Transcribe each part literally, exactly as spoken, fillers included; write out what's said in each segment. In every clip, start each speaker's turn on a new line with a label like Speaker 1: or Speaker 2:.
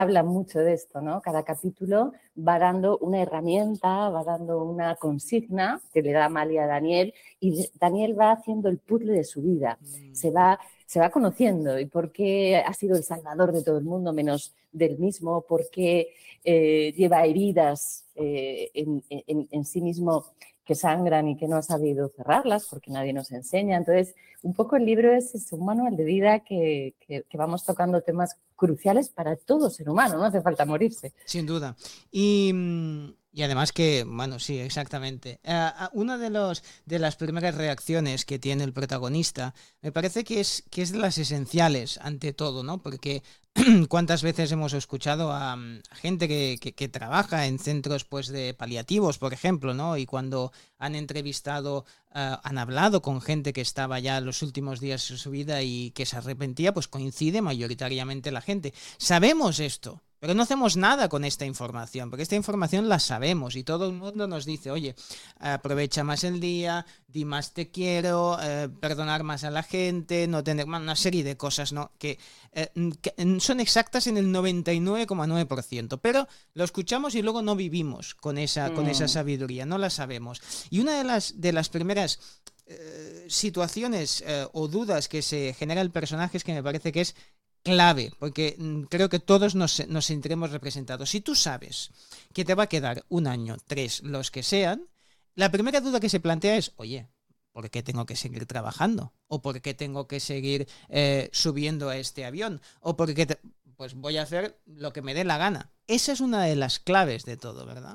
Speaker 1: habla mucho de esto, ¿no? Cada capítulo va dando una herramienta, va dando una consigna que le da Amalia a Daniel y Daniel va haciendo el puzzle de su vida.
Speaker 2: Mm.
Speaker 1: Se va, se va conociendo y por qué ha sido el salvador de todo el mundo menos del mismo, por qué eh, lleva heridas eh, en, en, en sí mismo que sangran y que no ha sabido cerrarlas porque nadie nos enseña. Entonces, un poco el libro es, es un manual de vida que, que, que vamos tocando temas cruciales para todo ser humano, no hace falta morirse.
Speaker 2: Sin duda. Y, y además que, bueno, sí, exactamente. Uh, una de, los, de las primeras reacciones que tiene el protagonista me parece que es, que es de las esenciales ante todo, ¿no? Porque cuántas veces hemos escuchado a, a gente que, que, que trabaja en centros pues de paliativos, por ejemplo, ¿no? Y cuando han entrevistado, uh, han hablado con gente que estaba ya en los últimos días de su vida y que se arrepentía, pues coincide mayoritariamente la gente. Sabemos esto, pero no hacemos nada con esta información, porque esta información la sabemos y todo el mundo nos dice, oye, aprovecha más el día, di más te quiero, eh, perdonar más a la gente, no tener una serie de cosas, ¿no? que, eh, que son exactas en el noventa y nueve coma nueve por ciento, pero lo escuchamos y luego no vivimos con esa, mm. con esa sabiduría, no la sabemos. Y una de las, de las primeras eh, situaciones eh, o dudas que se genera el personaje es que me parece que es clave, porque creo que todos nos, nos sentiremos representados. Si tú sabes que te va a quedar un año, tres, los que sean, la primera duda que se plantea es, oye, ¿por qué tengo que seguir trabajando? ¿O por qué tengo que seguir eh, subiendo a este avión? ¿O por qué te... pues voy a hacer lo que me dé la gana? Esa es una de las claves de todo, ¿verdad?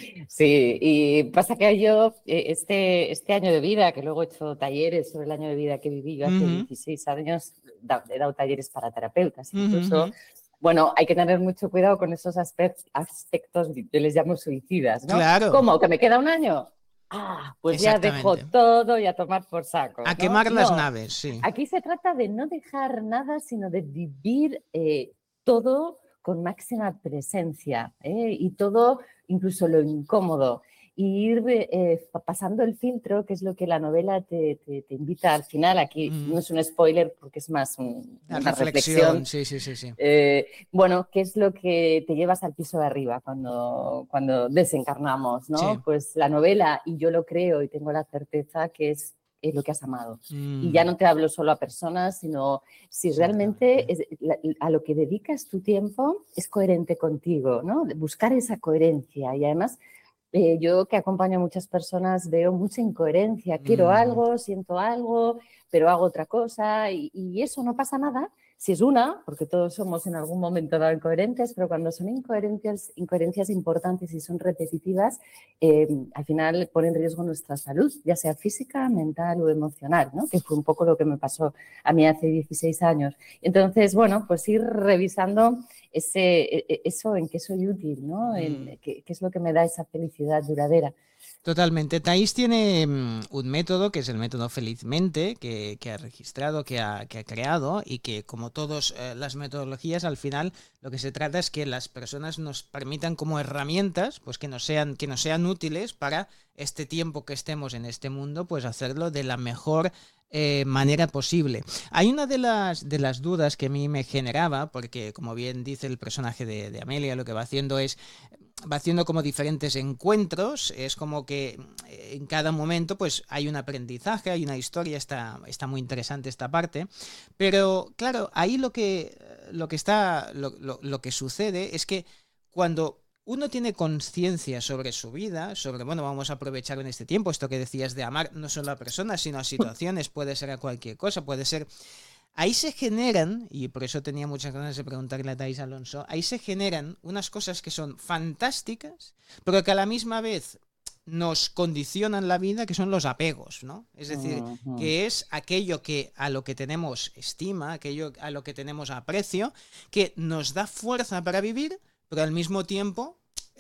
Speaker 1: Sí, y pasa que yo este, este año de vida, que luego he hecho talleres sobre el año de vida que viví yo hace uh-huh. dieciséis años, he dado talleres para terapeutas, incluso, uh-huh. bueno, hay que tener mucho cuidado con esos aspectos que les llamo suicidas, ¿no?
Speaker 2: Claro.
Speaker 1: ¿Cómo? ¿Que me queda un año? Ah, pues ya dejo todo y a tomar por saco,
Speaker 2: A
Speaker 1: ¿no?
Speaker 2: quemar las
Speaker 1: no,
Speaker 2: naves, sí.
Speaker 1: Aquí se trata de no dejar nada, sino de vivir eh, todo con máxima presencia, ¿eh? Y todo, incluso lo incómodo, y ir eh, pasando el filtro, que es lo que la novela te, te, te invita al final. Aquí mm. no es un spoiler porque es más un,
Speaker 2: la
Speaker 1: una
Speaker 2: reflexión.
Speaker 1: reflexión.
Speaker 2: Sí, sí, sí, sí.
Speaker 1: Eh, bueno, ¿qué es lo que te llevas al piso de arriba cuando, cuando desencarnamos, ¿no?
Speaker 2: Sí.
Speaker 1: Pues la novela, y yo lo creo y tengo la certeza que es es lo que has amado. Mm. Y ya no te hablo solo a personas, sino si realmente es, la, a lo que dedicas tu tiempo es coherente contigo, ¿no? Buscar esa coherencia. Y además, eh, yo que acompaño a muchas personas veo mucha incoherencia. Quiero mm. algo, siento algo, pero hago otra cosa y, y eso no pasa nada. Si es una, porque todos somos en algún momento dado incoherentes, pero cuando son incoherencias, incoherencias importantes y son repetitivas, eh, al final pone en riesgo nuestra salud, ya sea física, mental o emocional, ¿no? Que fue un poco lo que me pasó a mí hace dieciséis años. Entonces, bueno, pues ir revisando ese, eso en qué soy útil, ¿no? En qué, qué es lo que me da esa felicidad duradera.
Speaker 2: Totalmente. Thais tiene um, un método que es el método Felizmente, que, que ha registrado, que ha, que ha creado y que, como todas eh, las metodologías, al final lo que se trata es que las personas nos permitan como herramientas, pues que nos sean, que nos sean útiles para este tiempo que estemos en este mundo, pues hacerlo de la mejor eh, manera posible. Hay una de las, de las dudas que a mí me generaba, porque como bien dice el personaje de, de Amelia, lo que va haciendo es va haciendo como diferentes encuentros, es como que en cada momento pues hay un aprendizaje, hay una historia, está, está muy interesante esta parte, pero claro, ahí lo que, lo que está, lo, lo, lo que sucede es que cuando uno tiene conciencia sobre su vida, sobre, bueno, vamos a aprovechar en este tiempo, esto que decías de amar no solo a personas, sino a situaciones, puede ser a cualquier cosa, puede ser... Ahí se generan, y por eso tenía muchas ganas de preguntarle a Thais Alonso, ahí se generan unas cosas que son fantásticas, pero que a la misma vez nos condicionan la vida, que son los apegos, ¿no? Es decir, uh-huh. que es aquello que a lo que tenemos estima, aquello a lo que tenemos aprecio, que nos da fuerza para vivir, pero al mismo tiempo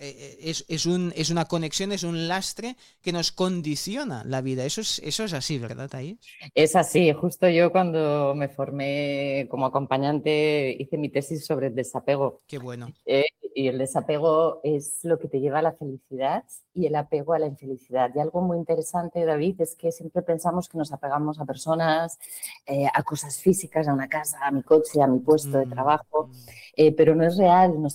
Speaker 2: es, es, un, es una conexión, es un lastre que nos condiciona la vida. Eso es, eso es así, ¿verdad, Thais?
Speaker 1: Es así. Justo yo cuando me formé como acompañante hice mi tesis sobre el desapego.
Speaker 2: Qué bueno.
Speaker 1: Eh, y el desapego es lo que te lleva a la felicidad y el apego a la infelicidad. Y algo muy interesante, David, es que siempre pensamos que nos apegamos a personas, eh, a cosas físicas, a una casa, a mi coche, a mi puesto de trabajo, eh, pero no es real. Nos